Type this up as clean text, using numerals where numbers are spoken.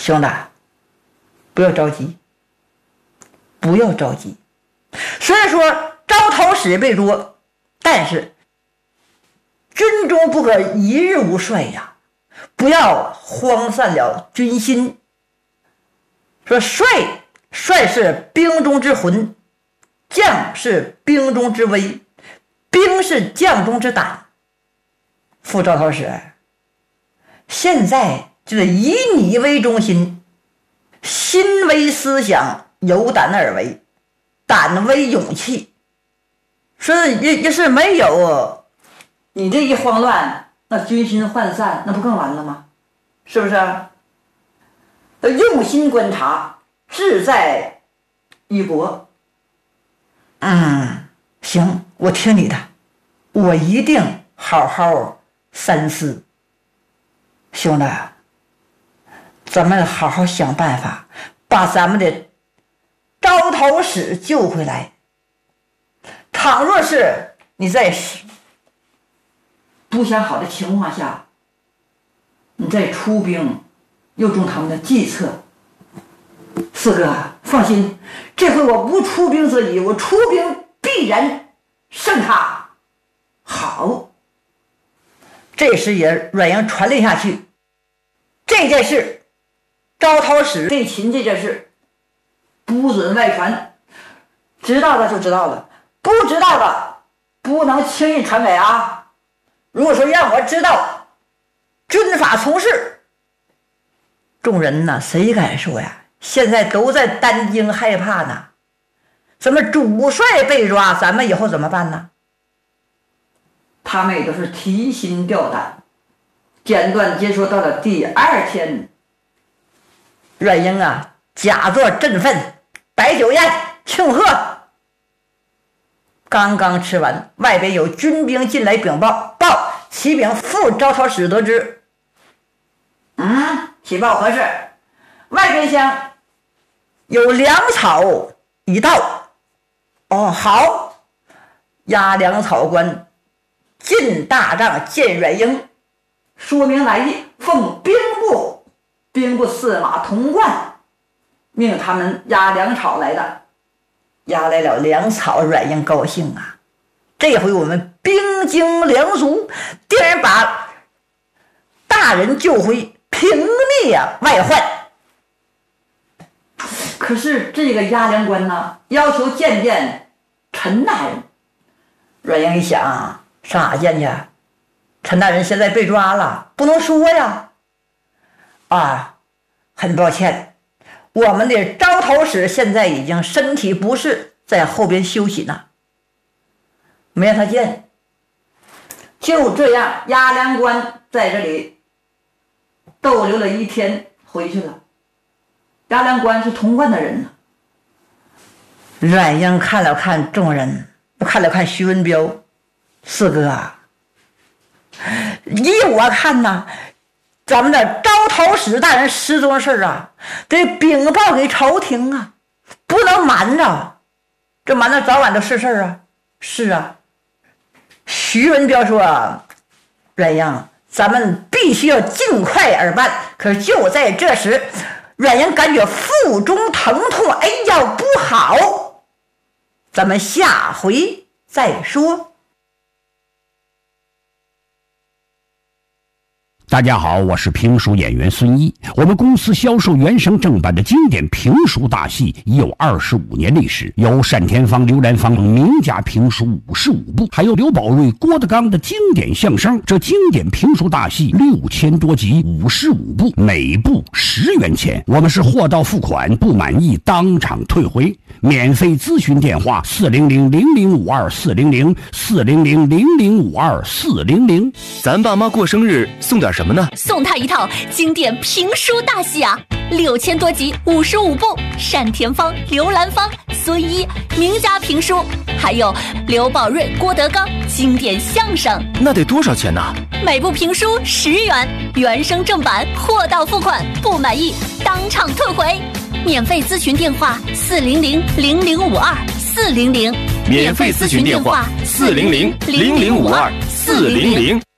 兄弟，不要着急，不要着急。虽然说招讨使被捉，但是军中不可一日无帅呀，不要荒散了军心。说帅是兵中之魂，将是兵中之威，兵是将中之胆。副招讨使，现在就是以你为中心，心为思想，有胆而为，胆为勇气。说要是没有你这一慌乱，那军心涣散，那不更完了吗？是不是？用心观察，志在一搏。行，我听你的，我一定好好三思。兄弟，咱们好好想办法，把咱们的招讨使救回来。倘若是你在不想好的情况下，你再出兵，又中他们的计策。四哥，放心，这回我不出兵则已，我出兵必然胜他。好，这时也阮营传令下去，这件事，招讨使对秦这件事，不准外传，知道了就知道了，不知道的不能轻易传给啊。如果说让我知道军法从事，众人呢，谁敢说呀？现在都在担惊害怕呢。咱们主帅被抓，咱们以后怎么办呢？他们也都是提心吊胆。简短结束到了第二天，阮英啊，假作振奋，摆酒宴庆贺。刚刚吃完，外边有军兵进来禀报，启禀副招讨使得知。启报何事？外边厢有粮草已到。好。押粮草官进大帐见阮英，说明来意，奉兵部司马童贯命他们押粮草来的。押来了粮草，阮英高兴啊！这回我们兵精粮足，定然把大人救回，平灭外患。可是这个押粮官呢，要求见陈大人。阮英一想，上哪见去？陈大人现在被抓了，不能说呀。很抱歉，我们的招讨使现在已经身体不适，在后边休息呢，没让他见。就这样，押粮官在这里逗留了一天，回去了。押粮官是童贯的人呢。阮英看了看众人，看了看徐文彪，四哥啊，依我看呐，咱们的招讨使大人失踪的事啊，得禀报给朝廷啊，不能瞒着，这瞒着早晚都是事啊。是啊。徐文彪说，阮英，咱们必须要尽快而办。可是就在这时，阮英感觉腹中疼痛，哎呀，不好，咱们下回再说。 大家好，我是评书演员孙一。我们公司销售原声正版的经典评书大戏已有25年历史，有单田芳、刘兰芳名家评书55部，还有刘宝瑞、郭德纲的经典相声。这经典评书大戏6000多集，55部，每部10元钱。我们是货到付款，不满意当场退回。免费咨询电话400-0052-400，400-0052-400。 咱爸妈过生日送点什么呢？ 送他一套经典评书大戏啊，6000多集，55部，单田芳、刘兰芳、孙一名家评书，还有刘宝瑞、郭德纲经典相声。 那得多少钱呢？ 每部评书10元，原声正版，货到付款，不满意当场退回。免费咨询电话400-0052-400， 免费咨询电话400-0052-400。